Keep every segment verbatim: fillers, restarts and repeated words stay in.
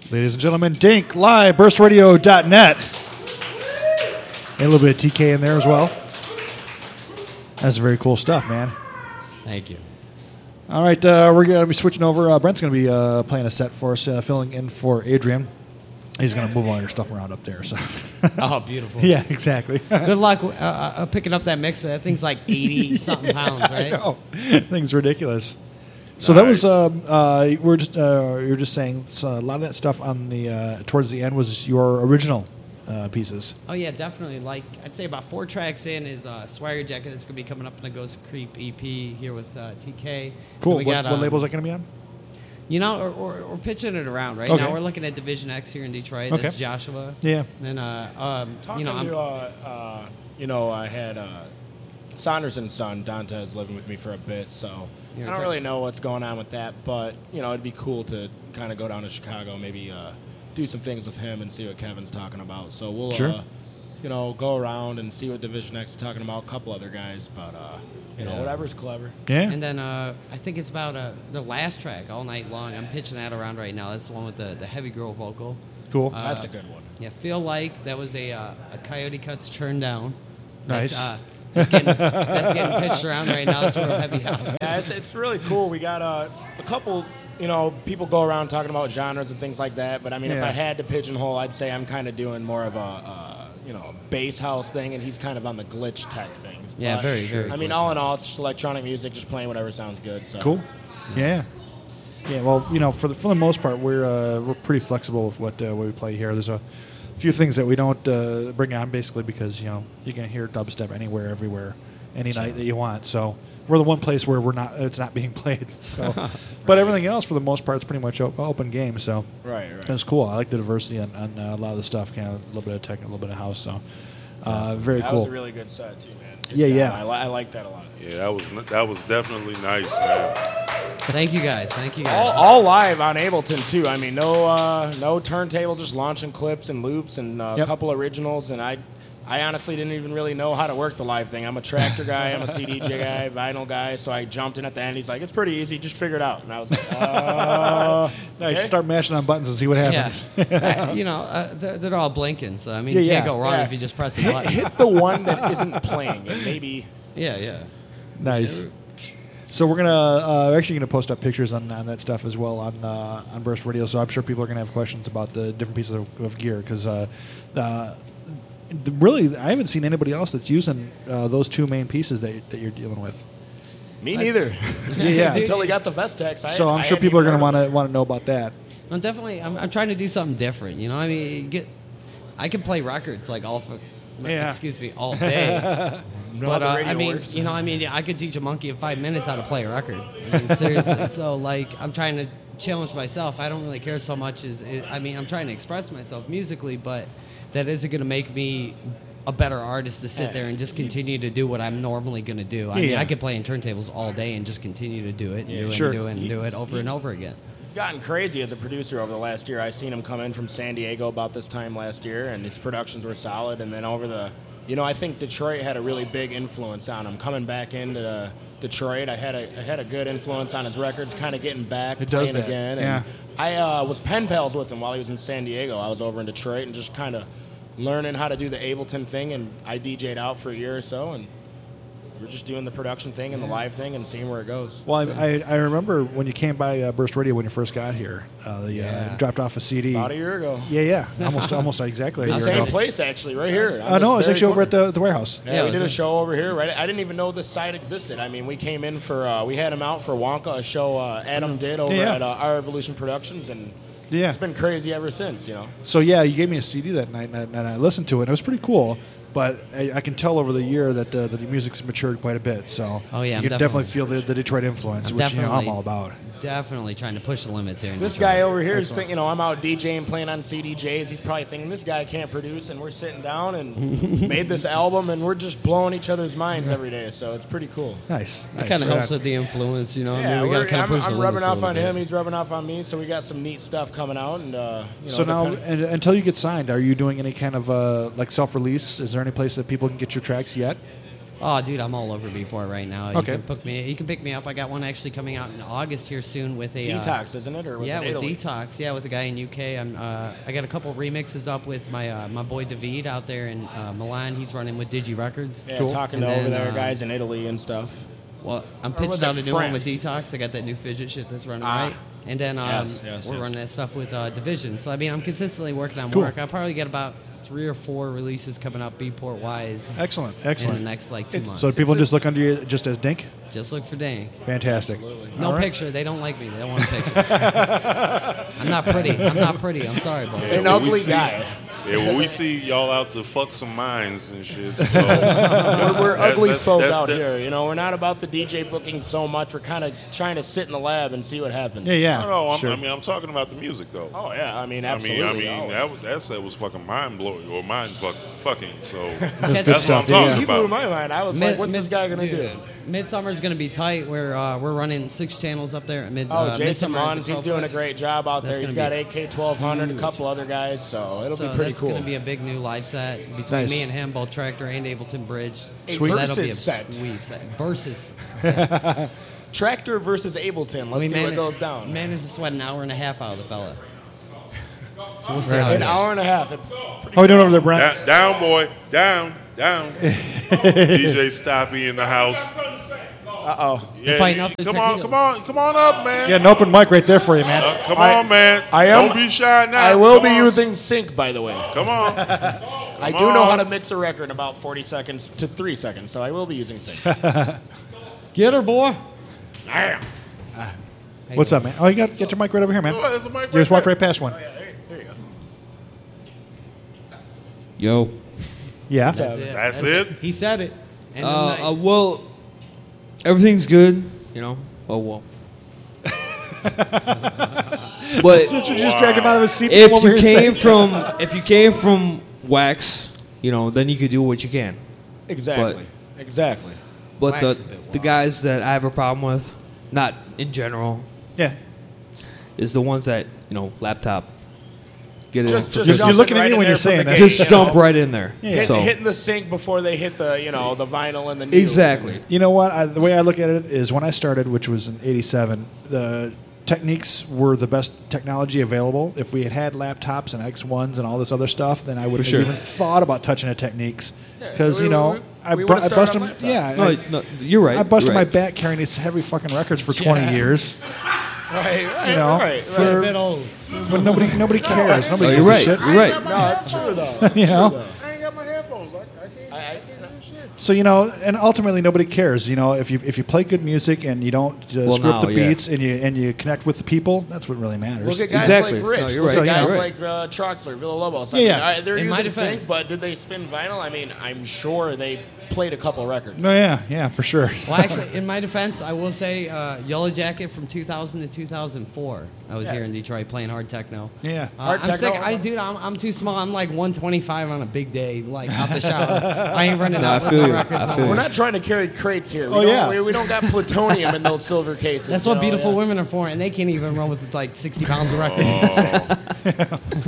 Ladies and gentlemen, Dink live, burst radio dot net. A little bit of T K in there as well. That's very cool stuff, man. Thank you. All right, uh, we're going to be switching over. Uh, Brent's going to be uh, playing a set for us, uh, filling in for Adrian. He's going to move all your stuff around up there. So. Oh, beautiful. Yeah, exactly. Good luck uh, uh, picking up that mixer. That thing's like eighty-something pounds, right? I know. Thing's ridiculous. So nice. That was um, uh, we're just uh, you were just saying so a lot of that stuff on the uh, towards the end was your original uh, pieces. Oh yeah, definitely. Like I'd say about four tracks in is uh, Swagger Jacket that's gonna be coming up in the Ghost Creep E P here with uh, T K. Cool. We what, got, what um, label is that gonna be on? You know, or, or, or pitching it around right okay. now. We're looking at Division X here in Detroit. Okay. That's Joshua. Yeah. And then uh, um, Talking you know, I'm, to, uh, uh, you know, I had uh, Saunders and Son, Dantes, living with me for a bit, so. You're I don't t- really know what's going on with that, but, you know, it'd be cool to kind of go down to Chicago, maybe uh, do some things with him and see what Kevin's talking about. So we'll, sure. uh, you know, go around and see what Division X is talking about, a couple other guys, but, uh, you know, yeah. whatever's clever. Yeah. And then uh, I think it's about uh, the last track, All Night Long. I'm pitching that around right now. That's the one with the, the heavy girl vocal. Cool. Uh, That's a good one. Yeah, Feel Like. That was a, uh, a Coyote Cuts Turn Down. Nice. That's, uh, That's getting, that's getting pitched around right now. It's a real heavy house. Yeah, it's, it's really cool. We got uh, a couple, you know, people go around talking about genres and things like that. But, I mean, yeah. if I had to pigeonhole, I'd say I'm kind of doing more of a, uh, you know, a bass house thing, and he's kind of on the glitch tech things. Yeah, But, very, very I mean, glitch all in all, house. it's just electronic music, just playing whatever sounds good. So. Cool. Yeah. Yeah, well, you know, for the, for the most part, we're uh, we're pretty flexible with what, uh, what we play here. There's a few things that we don't uh, bring on, basically, because, you know, you can hear dubstep anywhere, everywhere. Any night that you want, so we're the one place where we're not. It's not being played. So, right. But everything else, for the most part, is pretty much op- open game. So, right, right. That's cool. I like the diversity on, on uh, a lot of the stuff. Kind of a little bit of tech, and a little bit of house. So, uh, very that cool. was a really good set too, man. Good Yeah, job. yeah. I, li- I like that a lot. Yeah, that was that was definitely nice, man. Thank you guys. Thank you guys. All, all live on Ableton too. I mean, no, uh, no turntables, just launching clips and loops and uh, a Yep. couple originals. And I, I honestly didn't even really know how to work the live thing. I'm a tractor guy, I'm a C D J guy, vinyl guy. So I jumped in at the end. He's like, "It's pretty easy, just figure it out." And I was like, uh, Nice. okay. Start mashing on buttons and see what happens. Yeah. Uh, you know, uh, they're, they're all blinking, so I mean, Yeah, you can't yeah. go wrong Yeah. if you just press a hit, button. hit the one that isn't playing, and maybe. Yeah, yeah. Nice. So we're gonna uh, actually gonna post up pictures on, on that stuff as well on uh, on Burst Radio. So I'm sure people are gonna have questions about the different pieces of, of gear because uh, uh, the- really I haven't seen anybody else that's using uh, those two main pieces that, that you're dealing with. Me neither. Yeah. Until he got the Vestex. I, So I'm I sure hadn't people are even gonna heard want of to want to know about that. I'm definitely. I'm, I'm trying to do something different. You know, I mean, get. I can play records like all. For, Yeah. Excuse me, all day. No, but the uh, radio I mean, works. you know, I mean, I could teach a monkey in five minutes how to play a record. I mean, seriously. So like, I'm trying to challenge myself. I don't really care so much as. I mean, I'm trying to express myself musically, but that isn't going to make me a better artist to sit Yeah. there and just continue to do what I'm normally going to do. I mean, Yeah. I could play in turntables all day and just continue to do it and Yeah, do it sure. and do it and do it over and over again. He's gotten crazy as a producer over the last year. I seen him come in from San Diego about this time last year, and his productions were solid. And then over the, you know, I think Detroit had a really big influence on him. Coming back into uh, Detroit, I had a I had a good influence on his records. Kind of getting back, It does playing that, again. yeah. And I uh, was pen pals with him while he was in San Diego. I was over in Detroit and just kind of learning how to do the Ableton thing, and I D J'd out for a year or so, and we're just doing the production thing and the live thing and seeing where it goes. Well, So, I, I remember when you came by uh, Burst Radio when you first got here. Uh, the, Yeah. uh, dropped off a C D. about a year ago. Yeah, yeah, almost almost exactly a The year same ago. place, actually, right here. Uh, no, it was actually over at the, the warehouse. Yeah, Yeah, we it did a was- show over here. Right, I didn't even know this site existed. I mean, we came in for uh, we had him out for Wonka, a show uh, Adam did over Mm. Yeah. at uh, Our Evolution Productions, and Yeah. it's been crazy ever since. You know, So yeah, you gave me a C D that night, and I, and I listened to it. and It was pretty cool, but I, I can tell over the year that uh, that the music's matured quite a bit. So Oh, yeah, you I'm can definitely, definitely- feel the, the Detroit influence, I'm which you know I'm definitely- all about. Definitely trying to push the limits here. In this Detroit. guy over here is thinking, you know, I'm out DJing, playing on C D Js. He's probably thinking this guy can't produce, and we're sitting down and made this album, and we're just blowing each other's minds every day. So it's pretty cool. Nice. It nice. kind of Right helps on. with the influence, you know. I Yeah, mean, we got to we're- kind of I'm, push the I'm limits rubbing a off little on bit. him. He's rubbing off on me. So we got some neat stuff coming out, and uh, you know, So now, depending- and, until you get signed, are you doing any kind of uh, like self-release? Is there any place that people can get your tracks yet? Oh, dude, I'm all over Beatport right now. You Okay. can pick me. You can pick me up. I got one actually coming out in August here soon with a uh, Detox, isn't it? Or was yeah, it with Italy? Detox. Yeah, with a guy in U K. I'm. Uh, I got a couple remixes up with my uh, my boy David out there in uh, Milan. He's running with Digi Records. Yeah, Cool. talking And to over then, there uh, guys in Italy and stuff. Well, I'm Or was pitching out it a new one with France? Detox. I got that new fidget shit that's running Ah. right. And then um, Yes, yes, we're yes. running that stuff with uh, Division. So, I mean, I'm consistently working on Cool. work. I'll probably get about three or four releases coming up Beatport-wise Excellent, in the excellent. next, like, two It's- months. So people just look under you just as Dink? Just look for Dank. Fantastic. No All right. picture. They don't like me. They don't want a picture. I'm not pretty. I'm not pretty. I'm sorry, bro. An when we ugly see- guy. Yeah, when we see y'all out to fuck some minds and shit. So We're, we're That's- ugly that's- folk that's out the- here. You know, we're not about the D J booking so much. We're kind of trying to sit in the lab and see what happens. Yeah, yeah. No, no, I'm, sure. I mean, I'm talking about the music, though. Oh yeah, I mean, I mean, absolutely. I mean, Oh. that was, that set was fucking mind blowing or mind fuck, fucking. So That's that's good what stuff. I'm talking He blew about. my mind. I was Mid- like, what's mid- this guy gonna dude, do? Midsummer's gonna be tight. We're uh, we're running six channels up there. At mid, Oh, uh, Jason Midsummer at the Mons, he's twelve doing a club. great job out That's there. He's gonna got be A K twelve hundred, a huge. couple other guys, so it'll so be pretty that's cool. gonna be a big new live set between Nice. me and him, both Tractor and Ableton Bridge. A So that'll be a versus set. sweet set. Versus set. Tractor versus Ableton. Let's we see managed, what goes down. managed to sweat an hour and a half out of the fella. So we'll see Very how nice. An it hour and a half. It- How we doing over there, Brent? Da- down, boy, down, down. D J Stoppy in the house. Uh-oh. Yeah, fighting up the come on, Taquitos. come on, come on up, man. Yeah, an open mic right there for you, man. Uh, come I- on, man. I am- Don't be shy now. I will Come be on. using sync, by the way. Come on. I Come do know on. how to mix a record in about forty seconds to three seconds, so I will be using sync. Get her, boy. What's up, man? Oh, you got get your mic right over here, man. Oh, there's a mic You just right walk there. right past one. There you go. Yo. Yeah. That's it. That's it? He said it. And Uh, then uh, well, everything's good, you know. Oh well. but Sister just dragged him out of his seat. if Come over you here and came say- from if you came from wax, you know, then you could do what you can. Exactly. exactly. But Wax the is a bit the wild. guys that I have a problem with, not in general, Yeah. is the ones that you know laptop get Just- in. just You're jumping looking at right me in when there you're from saying the that. gate, just you jump know? right in there. Hit, So hitting the sync before they hit the, you know, the vinyl and the needles. exactly. You know what? I, the way I look at it is when I started, which was in eighty-seven, the techniques were the best technology available. If we had had laptops and X ones and all this other stuff, then I wouldn't sure. have even thought about touching the techniques. Because, we- you know, we- I, we br- would've I started busted on them. laptop. Yeah. No, I, no, you're right. I busted you're my right. back carrying these heavy fucking records for twenty years. Right, right, You know, right, right. for, a bit old. when nobody nobody cares. Nobody Oh, gives you're a right. shit. You're right. No, it's true, though. You know? I ain't got my headphones. I, I can't, I- I- I can't do shit. So you know, and ultimately nobody cares. You know, if you if you play good music and you don't uh, Well, script now, the yeah. beats and you and you connect with the people, that's what really matters. Look at guys Exactly. like Rich. No, you're Look right. at guys You're like uh, Troxler, Villalobos. I Yeah, mean, yeah. I, they're In my using sync, defense. but did they spin vinyl? I mean, I'm sure they played a couple records. No, yeah, yeah, for sure. Well, actually, in my defense, I will say uh, Yellow Jacket from two thousand to two thousand four. I was Yeah. here in Detroit playing hard techno. Yeah. Uh, Hard I'm techno? sick. I, dude, I'm, I'm too small. I'm like one twenty-five on a big day, like out the shower. I ain't running No, out I with feel my you. records I no feel more. We're not trying to carry crates here. We Oh, don't, yeah. we, we don't got plutonium in those silver cases. That's you what know, beautiful yeah. women are for, and they can't even run with like sixty pounds of records.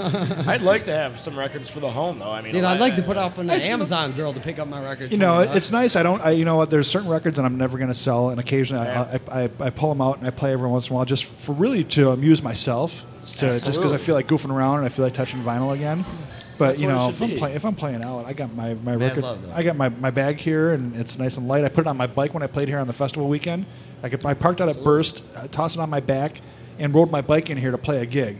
I'd like to have some records for the home, though. I mean, Dude, I- I'd like to put up an Amazon girl to pick up my records. You for know, me, it- huh? it's nice. I don't. I, you know what? There's certain records that I'm never going to sell, and occasionally I, I, I, I pull them out and I play every once in a while, just for really to amuse myself, to, just because I Absolutely. feel like goofing around and I feel like touching vinyl again. But That's you what it know, should if I'm, be. play, if I'm playing out, I got my, my Mad record. love, though. I got my, my bag here, and it's nice and light. I put it on my bike when I played here on the festival weekend. I could I parked out at Burst, uh, tossed it on my back, and rode my bike in here to play a gig.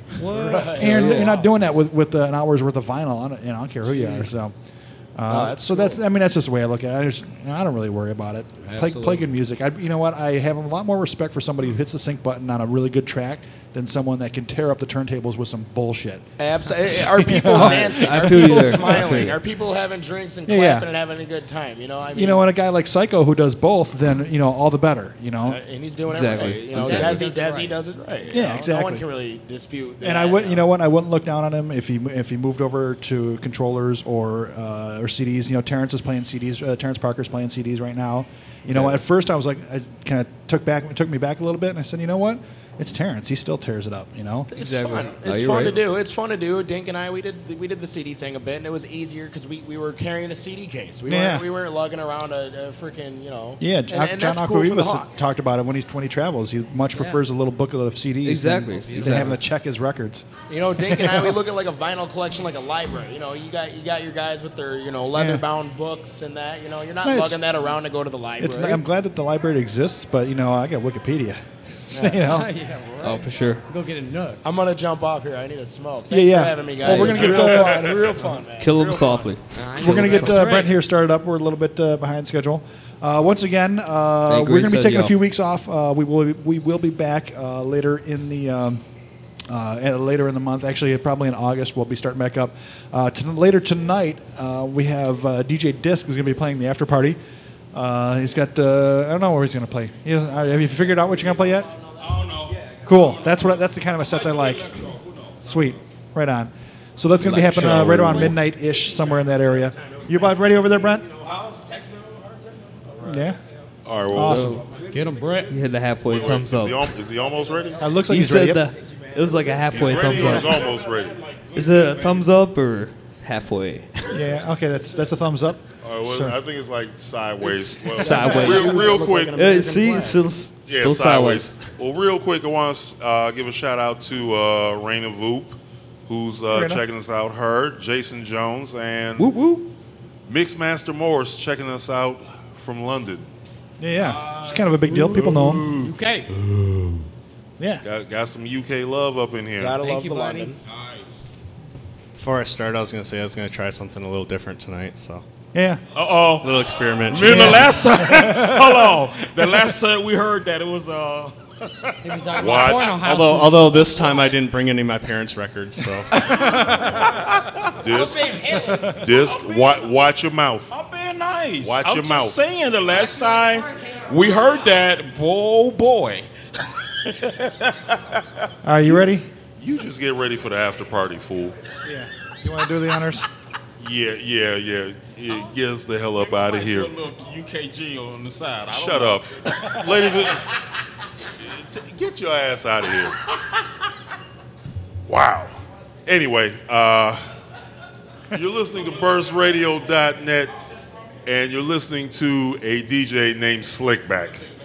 And you're not doing that with with uh, an hour's worth of vinyl. I don't, you know, I don't care who you are. So. Uh, that's so that's I mean that's just the way I look at it. I, just, you know, I don't really worry about it. Play, play Absolutely. good music. I, you know what? I have a lot more respect for somebody who hits the sync button on a really good track than someone that can tear up the turntables with some bullshit. Absolutely. Are people dancing? I Are feel you people there. I feel smiling? you. Are people having drinks and Yeah, clapping yeah. and having a good time? You know, I mean, You know, and a guy like Psycho who does both, then you know all the better. You know, uh, and he's doing Exactly. it right. You know, Exactly. Desi, Does it Desi right. does it right. you Yeah, know? exactly. No one can really dispute that. and I would, know. you know what? I wouldn't look down on him if he if he moved over to controllers or uh, or C Ds. You know, Terrence is playing C Ds. Uh, Terrence Parker's playing C Ds right now. You know, at first I was like, I kind of took back it took me back a little bit, and I said, you know what? It's Terrence. He still tears it up. You know. It's Exactly. fun. No, It's you're fun to right. do. It's fun to do. Dink and I, we did we did the C D thing a bit, and it was easier because we, we were carrying a C D case. We Yeah. weren't we weren't lugging around a, a freaking you know. Yeah, and, John, and John that's cool for the Aquavivas Hawk. talked about it when he when he travels. He much prefers a little booklet of C Ds Exactly, than, than exactly. having to check his records. You know, Dink and I, we look at like a vinyl collection, like a library. You know, you got you got your guys with their you know leather bound books and that. You know, you're not nice. lugging that around to go to the library. It's I'm glad that the library exists, but you know I got Wikipedia. you know. Oh, for sure. Go get a nook. I'm gonna jump off here. I need a smoke. Thanks Yeah, yeah. for having me, guys. Well, we're gonna It's get, real uh, fun. Real fun, man. Kill him softly. We're going to get uh, Great. Brent here started up. We're a little bit uh, behind schedule. Uh, once again, uh, Hey, we're great going to be set, taking a y'all. few weeks off. Uh, we will we will be back uh, later in the um, uh, uh, later in the month. Actually, probably in August we'll be starting back up. Uh, to, later tonight, uh, we have uh, D J Disc is going to be playing the after party. Uh, he's got uh, I don't know where he's going to play. He doesn't, uh, have you figured out what you're going to play yet? I don't know. Cool. That's what. That's the kind of a sets I like. Sweet. Right on. So that's going to be happening uh, right around midnight ish, somewhere in that area. You about ready over there, Brent? Yeah. All right, well, Awesome. Get him, Brett. You hit the halfway thumbs is he, up. al- is he almost ready? Uh, looks like You he's ready. said Yep. the. It was like a halfway He's ready thumbs or up. he's almost ready? Is it a thumbs up or halfway? Yeah. Okay. That's that's a thumbs up. All right, well, Sure. I think it's like sideways. Well, Sideways. Real, real quick. Uh, see, still, Yeah, still sideways. sideways. Well, real quick, I want to uh, give a shout out to uh, Raina Voop, who's uh, Raina. checking us out. Her, Jason Jones, and Whoop whoop. Mixmaster Morris checking us out from London. Yeah. Yeah. It's kind of a big deal. People know him. Okay. Yeah. Got, got some U K love up in here. Gotta Thank love you, the buddy. London. Before I start, I was going to say I was going to try something a little different tonight, so Yeah. Uh oh. a little experiment. Remember Yeah. the last time? Hold on. The last time we heard that it was uh. What? Although, although this time I didn't bring any of my parents' records, so Disc, disc watch, watch your mouth. I'm being nice. Watch I'm your just mouth. saying the last time we heard that, boy, boy. Are you ready? You just get ready for the after party, fool. Yeah. You want to do the honors? Yeah, yeah, yeah. yeah get us the hell up out of here. Do a little U K G on the side. I don't Shut know. up. Ladies and t- get your ass out of here. Wow. Anyway, uh, you're listening to burst radio dot net and you're listening to a D J named Slickback.